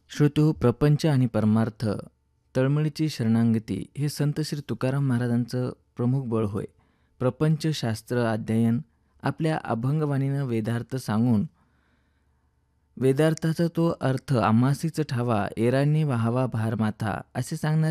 श्रोतो, प्रपंच आणि परमार्थ तळमळीची शरणागती हे संत श्री तुकाराम महाराजांचं प्रमुख बळ होय. प्रपंचशास्त्र अध्ययन आपल्या अभंगवाणीनं वेदार्थ सांगून वेदार्थाचा तो अर्थ आम्हासीच ठावा एरांनी वाहावा भारमाथा असे सांगणारे